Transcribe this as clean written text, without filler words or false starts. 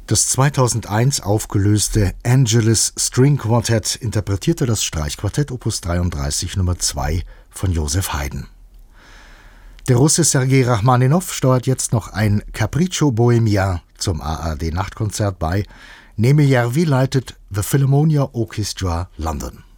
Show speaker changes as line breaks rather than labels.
Das 2001 aufgelöste Angelus String Quartet interpretierte das Streichquartett Opus 33 Nummer 2 von Joseph Haydn. Der Russe Sergei Rachmaninow steuert jetzt noch ein Capriccio Bohemien zum ARD-Nachtkonzert bei. Neme Järvi leitet The Philharmonia Orchestra London.